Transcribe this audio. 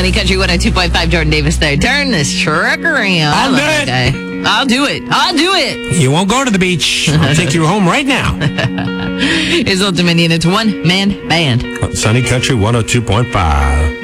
Sunny Country 102.5, Jordan Davis there. Turn this truck around. I'll do it. Okay. I'll do it. You won't go to the beach. I'll take you home right now. It's Old Dominion. It's one-man band. Sunny Country 102.5.